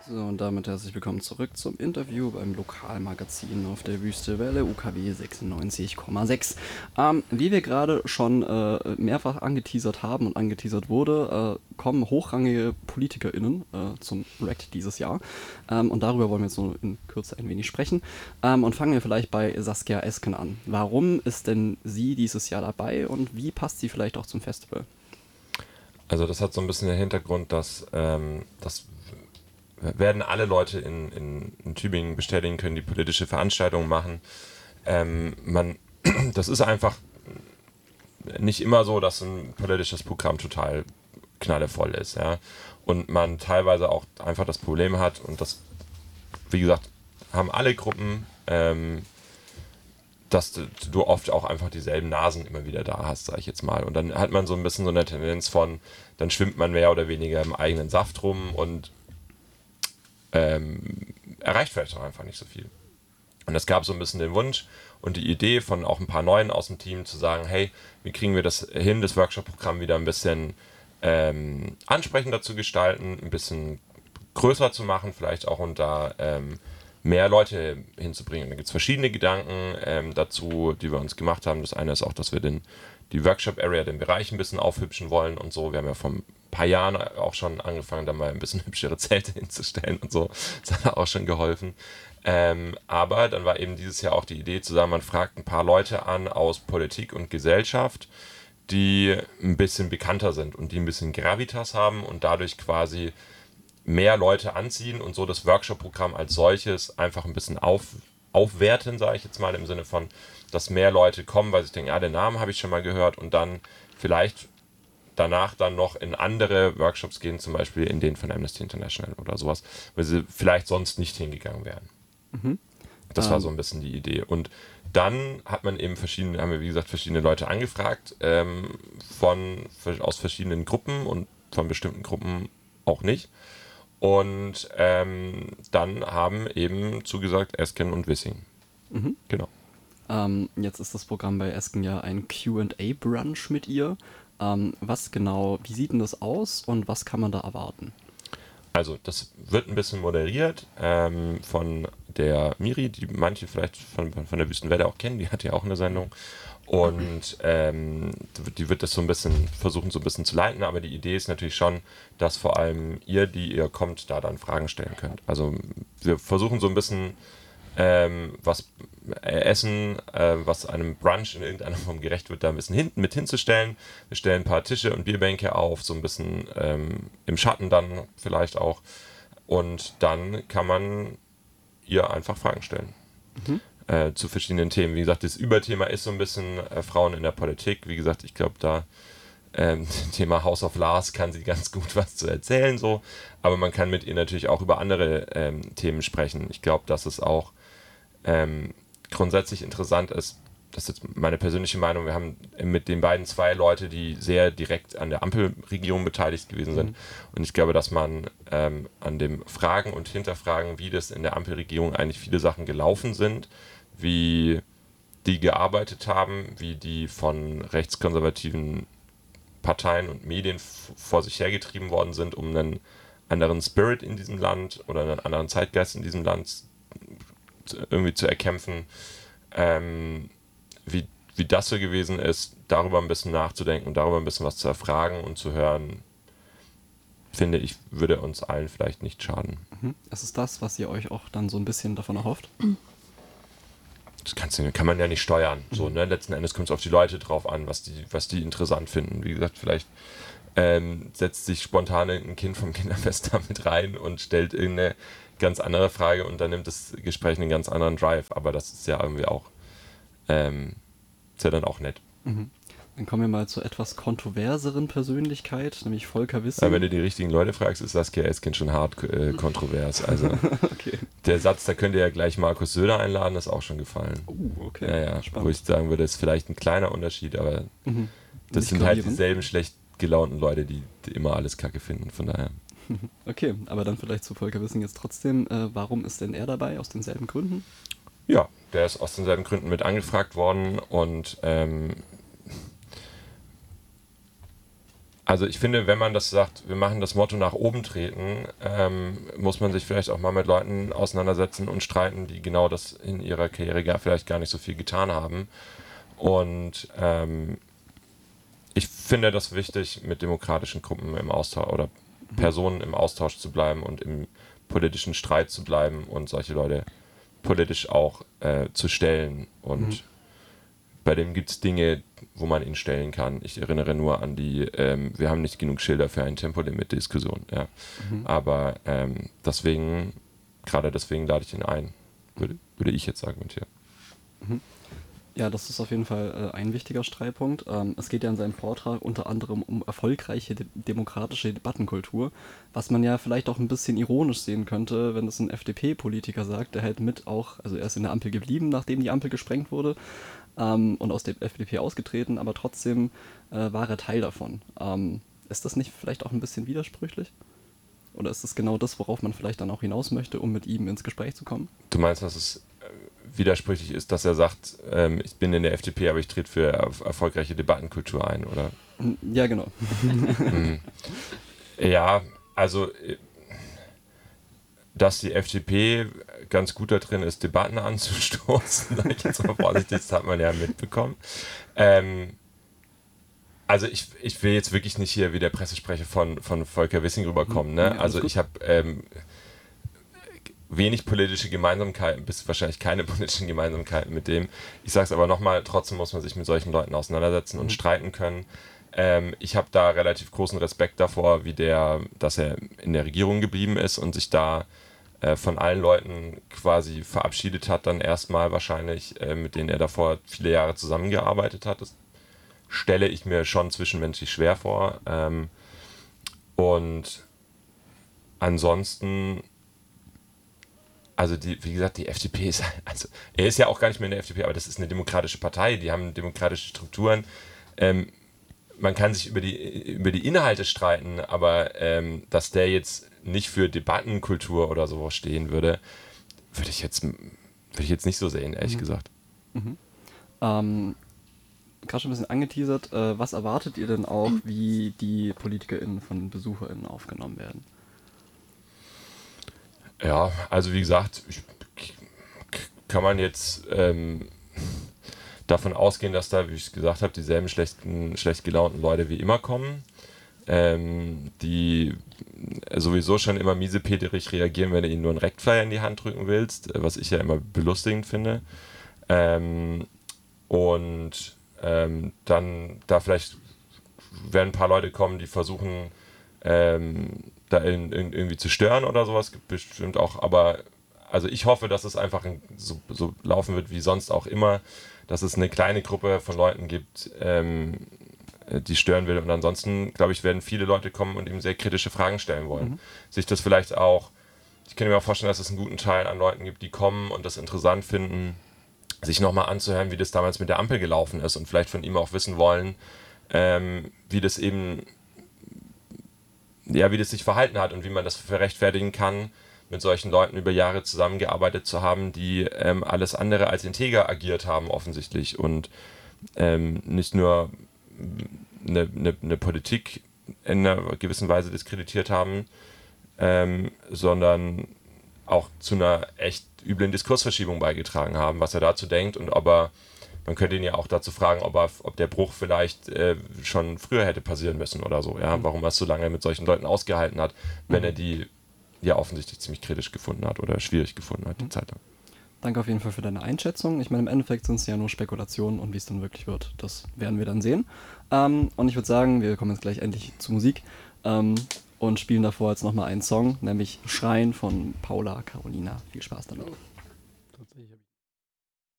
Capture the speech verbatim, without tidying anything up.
So, und damit herzlich willkommen zurück zum Interview beim Lokalmagazin auf der Wüste Welle U K W sechsundneunzig Komma sechs. Ähm, wie wir gerade schon äh, mehrfach angeteasert haben und angeteasert wurde, äh, kommen hochrangige PolitikerInnen äh, zum Rect dieses Jahr. Ähm, und darüber wollen wir jetzt nur in Kürze ein wenig sprechen. Ähm, und fangen wir vielleicht bei Saskia Esken an. Warum ist denn sie dieses Jahr dabei und wie passt sie vielleicht auch zum Festival? Also das hat so ein bisschen den Hintergrund, dass ähm, das werden alle Leute in, in, in Tübingen bestätigen können, die politische Veranstaltungen machen. Ähm, man, das ist einfach nicht immer so, dass ein politisches Programm total knallevoll ist, ja. Und man teilweise auch einfach das Problem hat, und das, wie gesagt, haben alle Gruppen, ähm, dass du, du oft auch einfach dieselben Nasen immer wieder da hast, sag ich jetzt mal. Und dann hat man so ein bisschen so eine Tendenz von, dann schwimmt man mehr oder weniger im eigenen Saft rum und ähm, erreicht vielleicht auch einfach nicht so viel. Und es gab so ein bisschen den Wunsch und die Idee von auch ein paar Neuen aus dem Team zu sagen, hey, wie kriegen wir das hin, das Workshop-Programm wieder ein bisschen ähm, ansprechender zu gestalten, ein bisschen größer zu machen, vielleicht auch unter ähm, mehr Leute hinzubringen. Da gibt es verschiedene Gedanken ähm, dazu, die wir uns gemacht haben. Das eine ist auch, dass wir den, die Workshop-Area, den Bereich ein bisschen aufhübschen wollen und so. Wir haben ja vor ein paar Jahren auch schon angefangen, da mal ein bisschen hübschere Zelte hinzustellen und so. Das hat auch schon geholfen. Ähm, aber dann war eben dieses Jahr auch die Idee zu sagen, man fragt ein paar Leute an aus Politik und Gesellschaft, die ein bisschen bekannter sind und die ein bisschen Gravitas haben und dadurch quasi mehr Leute anziehen und so das Workshop-Programm als solches einfach ein bisschen auf, aufwerten, sage ich jetzt mal, im Sinne von, dass mehr Leute kommen, weil sie denken, ja, den Namen habe ich schon mal gehört und dann vielleicht danach dann noch in andere Workshops gehen, zum Beispiel in den von Amnesty International oder sowas, weil sie vielleicht sonst nicht hingegangen wären. Mhm. Das war Ähm, so ein bisschen die Idee. Und dann hat man eben verschiedene, haben wir wie gesagt verschiedene Leute angefragt, ähm, von, aus verschiedenen Gruppen und von bestimmten Gruppen auch nicht. Und ähm, dann haben eben zugesagt Esken und Wissing. mhm. Genau. Ähm, jetzt ist das Programm bei Esken ja ein Q and A-Brunch mit ihr. Ähm, was genau, wie sieht denn das aus und was kann man da erwarten? Also das wird ein bisschen moderiert ähm, von der Miri, die manche vielleicht von, von der Wüstenwelle auch kennen, die hat ja auch eine Sendung. Und ähm, die wird das so ein bisschen versuchen, so ein bisschen zu leiten, aber die Idee ist natürlich schon, dass vor allem ihr, die ihr kommt, da dann Fragen stellen könnt. Also wir versuchen so ein bisschen ähm, was äh, Essen, äh, was einem Brunch in irgendeiner Form gerecht wird, da ein bisschen hinten mit hinzustellen. Wir stellen ein paar Tische und Bierbänke auf, so ein bisschen ähm, im Schatten dann vielleicht auch. Und dann kann man ihr einfach Fragen stellen. Mhm. Äh, zu verschiedenen Themen. Wie gesagt, das Überthema ist so ein bisschen äh, Frauen in der Politik. Wie gesagt, ich glaube, da ähm, Thema House of Lars kann sie ganz gut was zu erzählen, so. Aber man kann mit ihr natürlich auch über andere ähm, Themen sprechen. Ich glaube, dass es auch ähm, grundsätzlich interessant ist, das ist jetzt meine persönliche Meinung, wir haben mit den beiden zwei Leute, die sehr direkt an der Ampelregierung beteiligt gewesen sind. Mhm. Und ich glaube, dass man ähm, an dem Fragen und Hinterfragen, wie das in der Ampelregierung eigentlich viele Sachen gelaufen sind, wie die gearbeitet haben, wie die von rechtskonservativen Parteien und Medien f- vor sich hergetrieben worden sind, um einen anderen Spirit in diesem Land oder einen anderen Zeitgeist in diesem Land zu, irgendwie zu erkämpfen, ähm, wie, wie das so gewesen ist, darüber ein bisschen nachzudenken und darüber ein bisschen was zu erfragen und zu hören, finde ich, würde uns allen vielleicht nicht schaden. Mhm. Ist es das, was ihr euch auch dann so ein bisschen davon erhofft? Das kannst du, kann man ja nicht steuern. So, Mhm. ne? Letzten Endes kommt es auf die Leute drauf an, was die, was die interessant finden. Wie gesagt, vielleicht ähm, setzt sich spontan ein Kind vom Kinderfest da mit rein und stellt irgendeine ganz andere Frage und dann nimmt das Gespräch einen ganz anderen Drive. Aber das ist ja irgendwie auch, ähm, ist ja dann auch nett. Mhm. Dann kommen wir mal zur etwas kontroverseren Persönlichkeit, nämlich Volker Aber wenn Wissing. du die richtigen Leute fragst, ist Saskia Esken schon hart äh, kontrovers. Also Okay. der Satz, da könnt ihr ja gleich Markus Söder einladen, ist auch schon gefallen. Uh, okay. Ja, ja, wo Spannend. ich sagen würde, ist vielleicht ein kleiner Unterschied, aber Mhm. das Nicht sind halt gravierend. dieselben schlecht gelaunten Leute, die, die immer alles Kacke finden. Von daher. Okay, aber dann vielleicht zu Volker Wissing jetzt trotzdem. Äh, warum ist denn er dabei? Aus denselben Gründen? Ja, der ist aus denselben Gründen mit angefragt worden und ähm, Also ich finde, wenn man das sagt, wir machen das Motto nach oben treten, ähm, muss man sich vielleicht auch mal mit Leuten auseinandersetzen und streiten, die genau das in ihrer Karriere gar, vielleicht gar nicht so viel getan haben. Und ähm, ich finde das wichtig, mit demokratischen Gruppen im Austausch oder Personen im Austausch zu bleiben und im politischen Streit zu bleiben und solche Leute politisch auch äh, zu stellen. Und mhm. bei dem gibt es Dinge, wo man ihn stellen kann. Ich erinnere nur an die, ähm, wir haben nicht genug Schilder für ein Tempolimit-Diskussion. Ja. Mhm. Aber ähm, deswegen, gerade deswegen lade ich ihn ein, würde, würde ich jetzt argumentieren. Mhm. Ja, das ist auf jeden Fall äh, ein wichtiger Streitpunkt. Ähm, es geht ja in seinem Vortrag unter anderem um erfolgreiche de- demokratische Debattenkultur, was man ja vielleicht auch ein bisschen ironisch sehen könnte, wenn es ein F D P-Politiker sagt, der halt mit auch, also er ist in der Ampel geblieben, nachdem die Ampel gesprengt wurde, ähm, und aus der F D P ausgetreten, aber trotzdem äh, war er Teil davon. Ähm, ist das nicht vielleicht auch ein bisschen widersprüchlich? Oder ist das genau das, worauf man vielleicht dann auch hinaus möchte, um mit ihm ins Gespräch zu kommen? Du meinst, dass es widersprüchlich ist, dass er sagt, ähm, ich bin in der F D P, aber ich trete für er- erfolgreiche Debattenkultur ein, oder? Ja, genau. hm. Ja, also dass die F D P ganz gut da drin ist, Debatten anzustoßen, sage ich jetzt mal vorsichtig, das hat man ja mitbekommen. Ähm, also ich, ich will jetzt wirklich nicht hier wie der Pressesprecher von, von Volker Wissing rüberkommen. Ne? Ja, also ich habe ähm, wenig politische Gemeinsamkeiten, bis wahrscheinlich keine politischen Gemeinsamkeiten mit dem. Ich sage es aber nochmal, trotzdem muss man sich mit solchen Leuten auseinandersetzen und mhm. streiten können. Ähm, ich habe da relativ großen Respekt davor, wie der, dass er in der Regierung geblieben ist und sich da äh, von allen Leuten quasi verabschiedet hat, dann erstmal wahrscheinlich, äh, mit denen er davor viele Jahre zusammengearbeitet hat. Das stelle ich mir schon zwischenmenschlich schwer vor. Ähm, und ansonsten, also die, wie gesagt, die F D P ist, also er ist ja auch gar nicht mehr in der F D P, aber das ist eine demokratische Partei, die haben demokratische Strukturen. Ähm, man kann sich über die, über die Inhalte streiten, aber ähm, dass der jetzt nicht für Debattenkultur oder sowas stehen würde, würde ich jetzt, würde ich jetzt nicht so sehen, ehrlich mhm. gesagt. Mhm. Ähm, gerade schon ein bisschen angeteasert, äh, was erwartet ihr denn auch, wie die PolitikerInnen von BesucherInnen aufgenommen werden? Ja, also wie gesagt, ich, kann man jetzt ähm, davon ausgehen, dass da, wie ich gesagt habe, dieselben schlechten, schlecht gelaunten Leute wie immer kommen, ähm, die sowieso schon immer miesepeterig reagieren, wenn du ihnen nur einen Rektflyer in die Hand drücken willst, was ich ja immer belustigend finde. Ähm, und ähm, dann da vielleicht werden ein paar Leute kommen, die versuchen, ähm, da in, in, irgendwie zu stören oder sowas, bestimmt auch, aber also ich hoffe, dass es einfach so, so laufen wird wie sonst auch immer, dass es eine kleine Gruppe von Leuten gibt, ähm, die stören will und ansonsten, glaube ich, werden viele Leute kommen und ihm sehr kritische Fragen stellen wollen. Mhm. Sich das vielleicht auch, ich kann mir auch vorstellen, dass es einen guten Teil an Leuten gibt, die kommen und das interessant finden, sich nochmal anzuhören, wie das damals mit der Ampel gelaufen ist und vielleicht von ihm auch wissen wollen, ähm, wie das eben ja, wie das sich verhalten hat und wie man das verrechtfertigen kann, mit solchen Leuten über Jahre zusammengearbeitet zu haben, die ähm, alles andere als integer agiert haben offensichtlich und ähm, nicht nur eine, eine, eine Politik in einer gewissen Weise diskreditiert haben, ähm, sondern auch zu einer echt üblen Diskursverschiebung beigetragen haben, was er dazu denkt und ob er, man könnte ihn ja auch dazu fragen, ob, er, ob der Bruch vielleicht äh, schon früher hätte passieren müssen oder so, ja, warum er es so lange mit solchen Leuten ausgehalten hat, wenn mhm. er die ja offensichtlich ziemlich kritisch gefunden hat oder schwierig gefunden hat, die mhm. Zeit lang. Danke auf jeden Fall für deine Einschätzung. Ich meine, im Endeffekt sind es ja nur Spekulationen und wie es dann wirklich wird, das werden wir dann sehen. Ähm, und ich würde sagen, wir kommen jetzt gleich endlich zur Musik ähm, und spielen davor jetzt nochmal einen Song, nämlich Schreien von Paula Carolina. Viel Spaß damit.